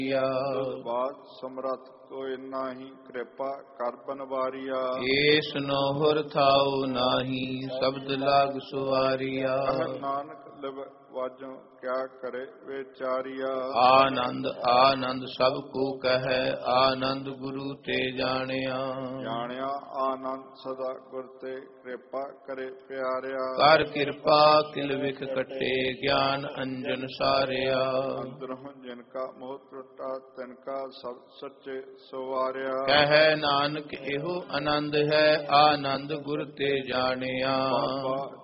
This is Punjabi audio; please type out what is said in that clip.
ਬਾਤ ਸਮਰੱਥ ਕੋਈ ਨਾਹੀ, ਕਿਰਪਾ ਕਰ ਬਨਵਾਰੀਆ। ਏਸ ਨੋਹਰ ਥਾਉ ਨਾਹੀ, ਸ਼ਬਦ ਲਾਗ ਸੁਵਾਰੀਆ। ਨਾਨਕ ਲਿਵ ਵਾਜੋ ਕਿਆ ਕਰੇ ਵਿਚਾਰੀਆ। ਆਨੰਦ ਆਨੰਦ ਸਭ ਕੋ ਕਹੈ, ਆਨੰਦ ਗੁਰੂ ਤੇ ਜਾਣਿਆ। ਜਾਣਿਆ ਆਨੰਦ ਸਦਾ ਗੁਰ ਤੇ, ਕਿਰਪਾ ਕਰੇ ਪਿਆਰਿਆ। ਕਰ ਕਿਰਪਾ ਕਿਲ ਵਿਖ ਕਟੇ, ਗਿਆਨ ਅੰਜਨ ਸਾਰਿਆ। ਅੰਦਰੋਂ ਜਿਨ ਕਾ ਮੋਹ ਟੁੱਟਾ, ਤਿਨ ਕਾ ਸਭ ਸੱਚੇ ਸਵਾਰਿਆ। ਕਹੈ ਨਾਨਕ ਇਹੋ ਆਨੰਦ ਹੈ, ਆਨੰਦ ਗੁਰ ਤੇ ਜਾਣਿਆ। ਬਾਬਾ